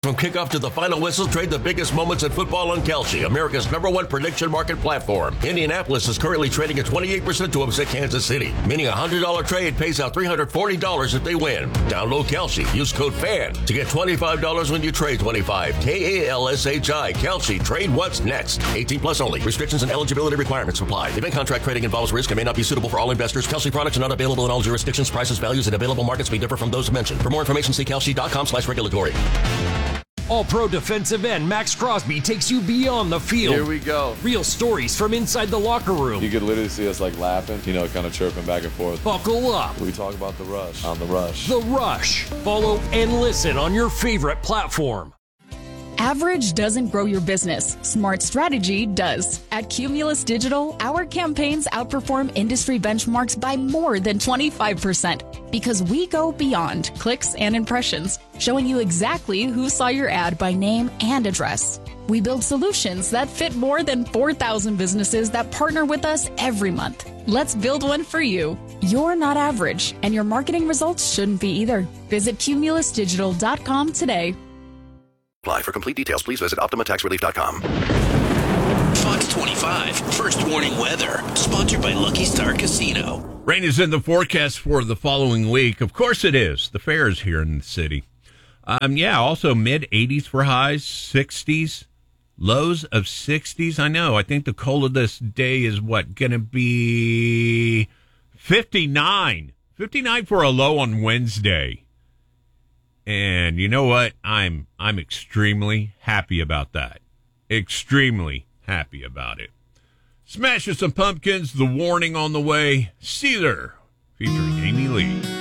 From kickoff to the final whistle, trade the biggest moments in football on Kalshi, America's #1 prediction market platform. Indianapolis is currently trading at 28% to upset Kansas City, meaning a $100 trade pays out $340 if they win. Download Kalshi. Use code FAN to get $25 when you trade 25. KALSHI. Kalshi. Trade what's next. 18 plus only. Restrictions and eligibility requirements apply. Event contract trading involves risk and may not be suitable for all investors. Kalshi products are not available in all jurisdictions. Prices, values, and available markets may differ from those mentioned. For more information, see kalshi.com/regulatory. All-Pro defensive end Max Crosby takes you beyond the field. Here we go. Real stories from inside the locker room. You could literally see us laughing, kind of chirping back and forth. Buckle up. We talk about The Rush on The Rush. The Rush. Follow and listen on your favorite platform. Average doesn't grow your business. Smart strategy does. At Cumulus Digital, our campaigns outperform industry benchmarks by more than 25% because we go beyond clicks and impressions, showing you exactly who saw your ad by name and address. We build solutions that fit more than 4,000 businesses that partner with us every month. Let's build one for you. You're not average, and your marketing results shouldn't be either. Visit cumulusdigital.com today. For complete details, please visit OptimaTaxRelief.com. Fox 25, First Warning Weather, sponsored by Lucky Star Casino. Rain is in the forecast for the following week. Of course it is. The fair is here in the city. Also mid-80s for highs, 60s, lows of 60s. I know. I think the coldest day is going to be 59. 59 for a low on Wednesday. And you know what? I'm extremely happy about that. Extremely happy about it. Smash Some Pumpkins, The Warning on the way. Seether, featuring Amy Lee.